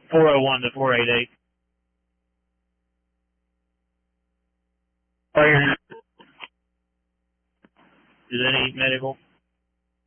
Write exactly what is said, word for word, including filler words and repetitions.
four oh one to four eighty-eight. Is any medical?